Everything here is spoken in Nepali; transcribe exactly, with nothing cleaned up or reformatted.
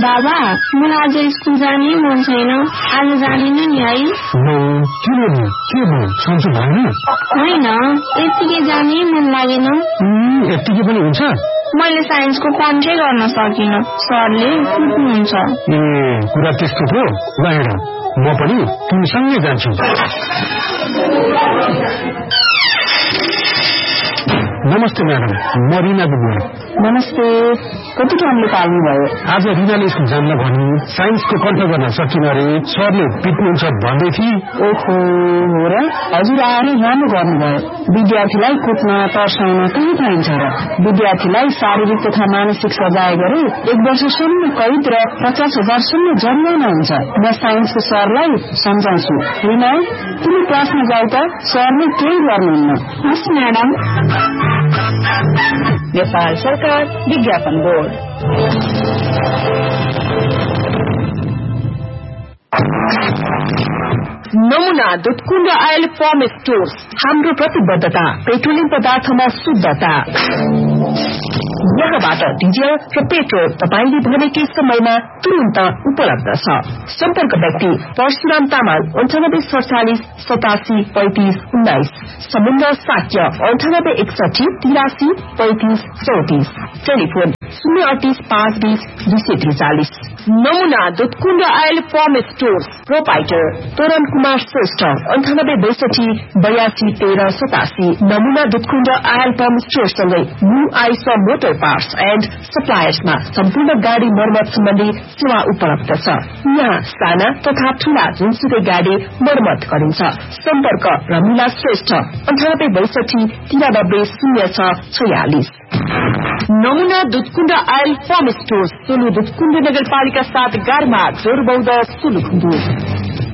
बाबा मलाई आज स्कुल जाने मन छैन, आज जाँदिन नि है। किन के भयो, सन्चो भएन? होइन, यतिकै जाने मन लागेन। यतिकै पनि हुन्छ? मैले साइन्सको कन्ट्रै गर्न सकिनँ, सरले कुट्नुहुन्छ। ए कुरा त्यस्तो थियो। ल हेर, म पनि तिमीसँगै जान्छु। नमस्ते म्याडम, म रिना बुबा। नमस्ते, कति टाइमले पाल्नु भयो? आज रिनाले स्कुल जान्न भन्नु, साइन्सको कन्ठ गर्न सकिन अरे, सरले पिट्नुहुन्छ भन्दै थिए। ओहो हो र, हजुर आएर राम्रो गर्नुभयो। विद्यार्थीलाई कुट्न तर्साउन कहाँ पाइन्छ र? विद्यार्थीलाई शारीरिक तथा मानसिक सजाय गरे एक वर्षसम्म कैद र पचास हजारसम्म जरिवाना हुन्छ। म साइन्सको सरलाई सम्झाउँछु। रिना, तिमी क्लासमा जाऊ त, सरले केही गर्नुहुन्न। हस् म्याडम। नेपाल सरकार विज्ञापन बोर्ड। नमुना दुधकुण्ड आयल फर्म स्टोर्स। हाम्रो प्रतिबद्धता पेट्रोलियम पदार्थमा शुद्धता। यहाँबाट डिजल र पेट्रोल तपाईले भनेकै समयमा तुरन्त उपलब्ध छ। सम्पर्क व्यक्ति परशुराम तामाङ अन्ठानब्बे सडचालिस सतासी पैंतिस उन्नाइस, समुद्र साक्य अन्ठानब्बे एकसठी तिरासी पैंतिस चौतिस, टेलिफोन शून्य अडतीस पाँच बीस दुई सय त्रिचालिस। नमुना Dudhkund oil form stores proprietor तोरण कुमार श्रेष्ठ अन्ठानब्बे बैसठी बयासी तेह्र सतासी। नमुना Dudhkund oil form स्टोरसँगै new ice motor parts and सप्लायर्समा सम्पूर्ण गाड़ी मर्मत सम्बन्धी सेवा उपलब्ध छ। यहाँ साना तथा ठूला जुनसुकै गाड़ी मर्मत गरिन्छ। सम्पर्क रमिला श्रेष्ठ अन्ठानब्बे बैसठी तिरानब्बे शून्य छ छयालिस। नमुना Dudhkund oil form store Solu Dudhkund नगरपालिका सात गारमा जोरबौद सोलुखुम्बु।